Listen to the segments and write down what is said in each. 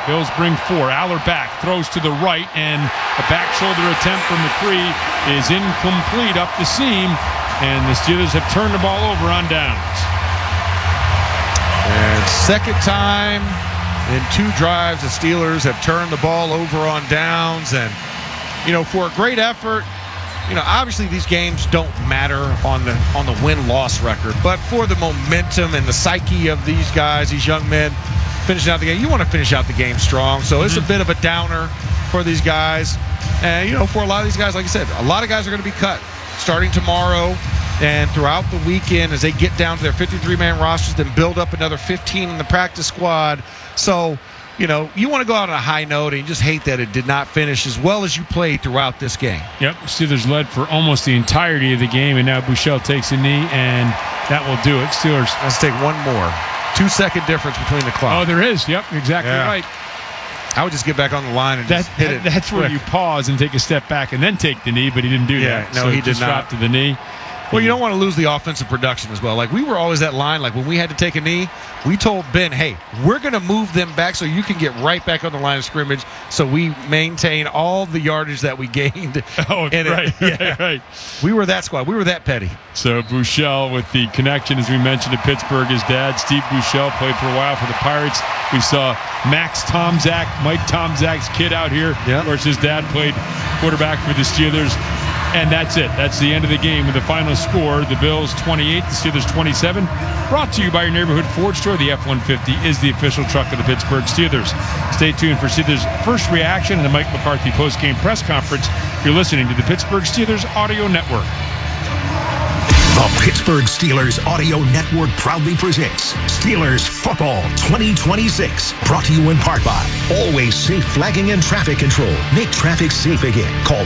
Bills bring 4. Aller back, throws to the right, and a back shoulder attempt from McCree is incomplete up the seam, and the Steelers have turned the ball over on downs. And second time in 2 drives, the Steelers have turned the ball over on downs. And, for a great effort, obviously these games don't matter on the win-loss record. But for the momentum and the psyche of these guys, these young men finishing out the game, you want to finish out the game strong. So it's a bit of a downer for these guys. And, for a lot of these guys, like I said, a lot of guys are going to be cut starting tomorrow and throughout the weekend as they get down to their 53-man rosters, then build up another 15 in the practice squad. So, you want to go out on a high note, and you just hate that it did not finish as well as you played throughout this game. Yep, Steelers led for almost the entirety of the game, and now Buechele takes a knee, and that will do it. Steelers. Let's take one more. 2-second difference between the clock. Oh, there is. Yep, exactly right. I would just get back on the line and just hit it. That's where you pause and take a step back and then take the knee, but he didn't do that. No, so he did not. Dropped to the knee. Well, you don't want to lose the offensive production as well. Like, we were always that line. Like, when we had to take a knee, we told Ben, hey, we're going to move them back so you can get right back on the line of scrimmage so we maintain all the yardage that we gained. Oh, right. We were that squad. We were that petty. So Buechele with the connection, as we mentioned, to Pittsburgh. His dad, Steve Buechele, played for a while for the Pirates. We saw Max Tomczak, Mike Tomczak's kid out here. Of course, his dad played quarterback for the Steelers. And that's it. That's the end of the game with the final score. The Bills 28, the Steelers 27. Brought to you by your neighborhood Ford store. The F-150 is the official truck of the Pittsburgh Steelers. Stay tuned for Steelers' first reaction in the Mike McCarthy postgame press conference. You're listening to the Pittsburgh Steelers Audio Network. The Pittsburgh Steelers Audio Network proudly presents Steelers Football 2026. Brought to you in part by Always Safe Flagging and Traffic Control. Make traffic safe again. Call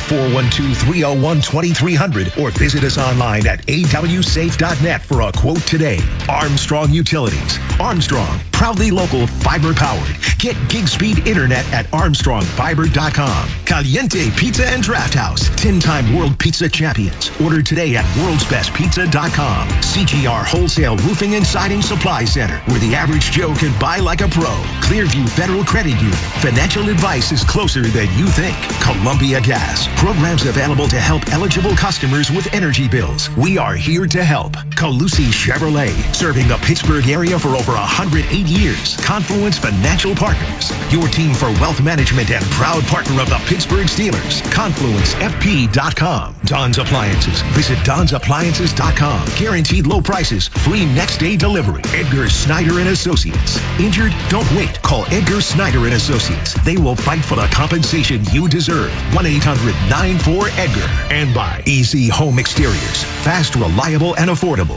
412-301-2300 or visit us online at awsafe.net for a quote today. Armstrong Utilities. Armstrong, proudly local, fiber powered. Get gig speed internet at armstrongfiber.com. Caliente Pizza and Draft House. 10-time World Pizza Champions. Order today at worldsbestpizza.com. CGR Wholesale Roofing and Siding Supply Center, where the average Joe can buy like a pro. Clearview Federal Credit Union. Financial advice is closer than you think. Columbia Gas. Programs available to help eligible customers with energy bills. We are here to help. Colussy Chevrolet. Serving the Pittsburgh area for over 108 years. Confluence Financial Partners. Your team for wealth management and proud partner of the Pittsburgh Steelers. ConfluenceFP.com. Don's Appliances. Visit Don'sAppliances.com. Guaranteed low prices. Free next day delivery. Edgar Snyder and Associates. Injured? Don't wait. Call Edgar Snyder and Associates. They will fight for the compensation you deserve. 1-800-94-EDGAR. And by Easy Home Exteriors. Fast, reliable, and affordable.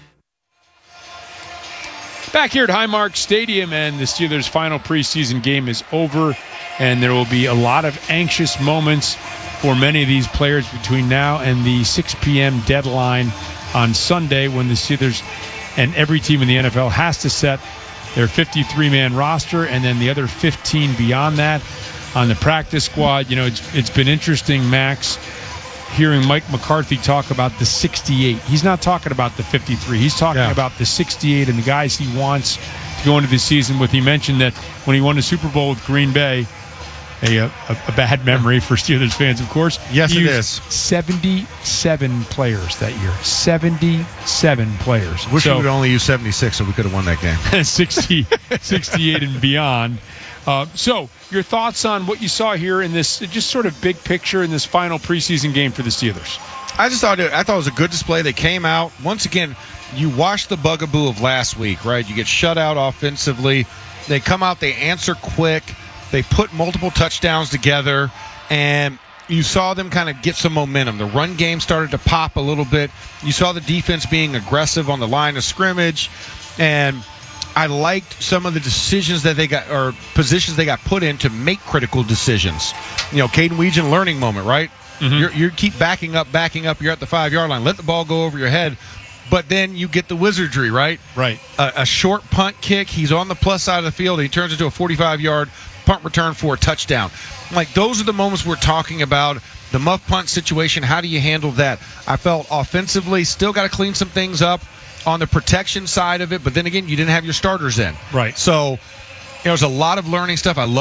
Back here at Highmark Stadium, and the Steelers' final preseason game is over, and there will be a lot of anxious moments for many of these players between now and the 6 p.m. deadline on Sunday, when the Steelers and every team in the NFL has to set their 53-man roster, and then the other 15 beyond that on the practice squad. It's been interesting, Max, hearing Mike McCarthy talk about the 68. He's not talking about the 53. He's talking about the 68 and the guys he wants to go into the season with. He mentioned that when he won the Super Bowl with Green Bay, a bad memory for Steelers fans, of course. Yes, he it used is. 77 players that year. 77 players. Wish we would only use 76 so we could have won that game. 68 and beyond. So, your thoughts on what you saw here in this, just sort of big picture in this final preseason game for the Steelers? I thought it was a good display. They came out. Once again, you watched the bugaboo of last week, right? You get shut out offensively. They come out, they answer quick. They put multiple touchdowns together, and you saw them kind of get some momentum. The run game started to pop a little bit. You saw the defense being aggressive on the line of scrimmage, and I liked some of the decisions that they got, or positions they got put in to make critical decisions. Caden Weegan, learning moment, right? Mm-hmm. You keep backing up. You're at the 5-yard line. Let the ball go over your head. But then you get the wizardry, right? Right. A short punt kick. He's on the plus side of the field. He turns into a 45-yard punt return for a touchdown. Like, those are the moments we're talking about. The muff punt situation, how do you handle that? I felt offensively still got to clean some things up on the protection side of it, but then again, you didn't have your starters in. Right. So there's a lot of learning stuff. I love